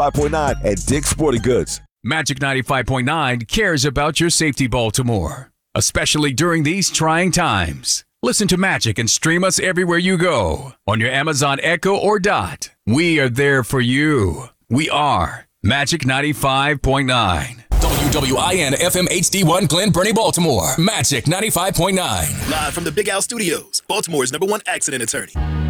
5.9 at Dick's Sporting Goods. Magic 95.9 cares about your safety, Baltimore, especially during these trying times. Listen to Magic and stream us everywhere you go on your Amazon Echo or Dot. We are there for you. We are Magic 95.9. WWIN FM HD1 Glen Burnie, Baltimore. Magic 95.9. Live from the Big Al Studios, Baltimore's #1 accident attorney.